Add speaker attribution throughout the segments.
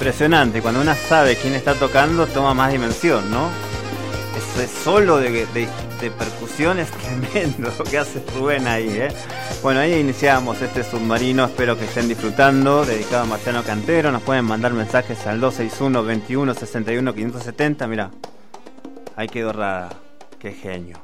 Speaker 1: impresionante. Cuando uno sabe quién está tocando, toma más dimensión, ¿no? Ese solo de percusión es tremendo lo que hace Rubén ahí, ¿eh? Bueno, ahí iniciamos este submarino. Espero que estén disfrutando. Dedicado a Marciano Cantero. Nos pueden mandar mensajes al 261 21 61 570. Mirá, ahí quedó Rada. Qué genio.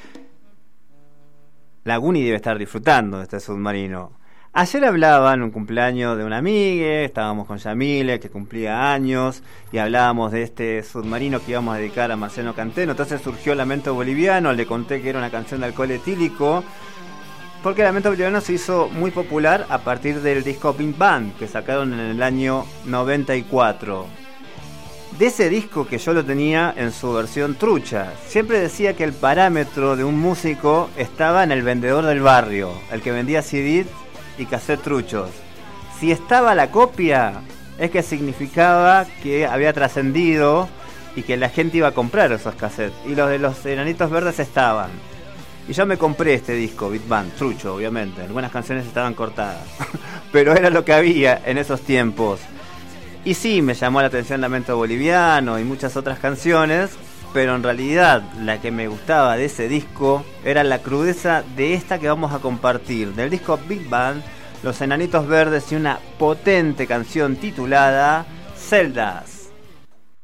Speaker 1: Laguni debe estar disfrutando de este submarino. Ayer hablaba en un cumpleaños de una amiga, estábamos con Yamile, que cumplía años, y hablábamos de este submarino que íbamos a dedicar a Marciano Cantero. Entonces surgió Lamento Boliviano, le conté que era una canción de alcohol etílico, porque Lamento Boliviano se hizo muy popular a partir del disco Big Band, que sacaron en el año 94. De ese disco, que yo lo tenía en su versión trucha, siempre decía que el parámetro de un músico estaba en el vendedor del barrio, el que vendía CD y cassette truchos. Si estaba la copia, es que significaba que había trascendido y que la gente iba a comprar esos cassettes. Y los de los Enanitos Verdes estaban. Y yo me compré este disco, Big Band, trucho, obviamente. Algunas canciones estaban cortadas, pero era lo que había en esos tiempos. Y sí, me llamó la atención Lamento Boliviano y muchas otras canciones, pero en realidad la que me gustaba de ese disco era la crudeza de esta que vamos a compartir, del disco Big Band, Los Enanitos Verdes, y una potente canción titulada Celdas.